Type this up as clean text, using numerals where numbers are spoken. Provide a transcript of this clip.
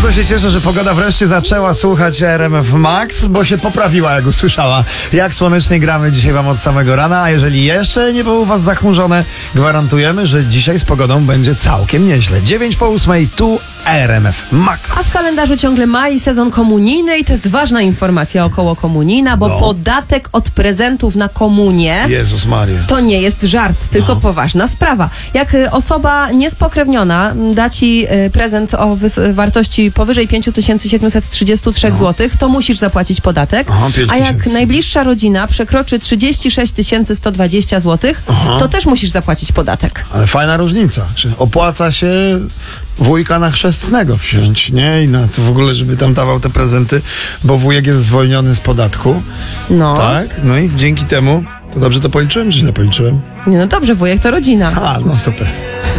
Bardzo się cieszę, że pogoda wreszcie zaczęła słuchać RMF Max, bo się poprawiła, jak usłyszała. Jak słonecznie gramy dzisiaj wam od samego rana, a jeżeli jeszcze nie było u was zachmurzone, gwarantujemy, że dzisiaj z pogodą będzie całkiem nieźle. 9:08, tu RMF Max. A w kalendarzu ciągle maj, sezon komunijny i to jest ważna informacja około komunijna, bo podatek od prezentów na komunię Jezus Maria. to nie jest żart, tylko poważna sprawa. Jak osoba niespokrewniona da ci prezent o wartości powyżej 5733 zł, to musisz zapłacić podatek. A jak najbliższa rodzina przekroczy 36 120 zł, to też musisz zapłacić podatek. Ale fajna różnica. Czy opłaca się wujka na chrzestnego wziąć, nie? I na to w ogóle, żeby tam dawał te prezenty, bo wujek jest zwolniony z podatku. No. Tak? No i dzięki temu, to dobrze to policzyłem, czy źle policzyłem? Nie, no dobrze, wujek to rodzina. A, no super.